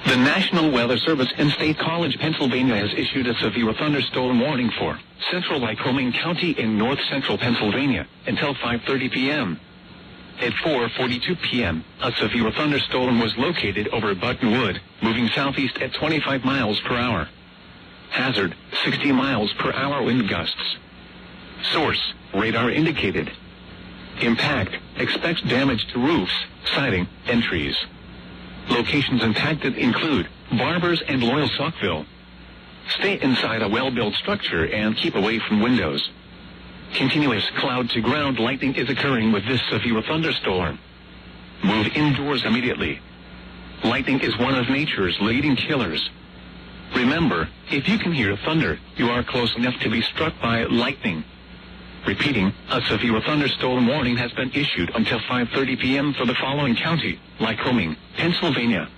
The National Weather Service in State College, Pennsylvania has issued a severe thunderstorm warning for central Lycoming County in north-central Pennsylvania until 5:30 p.m. At 4:42 p.m., a severe thunderstorm was located over Buttonwood, moving southeast at 25 miles per hour. Hazard, 60 miles per hour wind gusts. Source, radar indicated. Impact, expects damage to roofs, siding, and trees. Locations impacted include Barbers and Loyal Saukville. Stay inside a well-built structure and keep away from windows. Continuous cloud-to-ground lightning is occurring with this severe thunderstorm. Move indoors immediately. Lightning is one of nature's leading killers. Remember, if you can hear thunder, you are close enough to be struck by lightning. Repeating, a severe thunderstorm warning has been issued until 5:30 p.m. for the following county: Lycoming, Pennsylvania.